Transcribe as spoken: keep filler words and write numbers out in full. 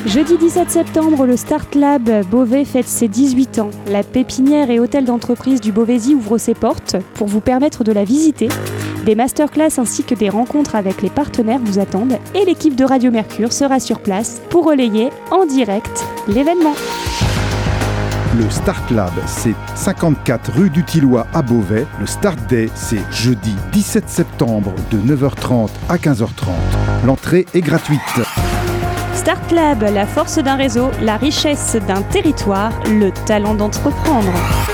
Jeudi dix-sept septembre, le Start Lab Beauvais fête ses dix-huit ans. La pépinière et hôtel d'entreprise du Beauvaisis ouvre ses portes pour vous permettre de la visiter. Des masterclass ainsi que des rencontres avec les partenaires vous attendent et l'équipe de Radio Mercure sera sur place pour relayer en direct l'événement. Le Start Lab, c'est cinquante-quatre rue du Thillois à Beauvais. Le Start Day, c'est jeudi dix-sept septembre de neuf heures trente à quinze heures trente. L'entrée est gratuite. Start Lab, la force d'un réseau, la richesse d'un territoire, le talent d'entreprendre.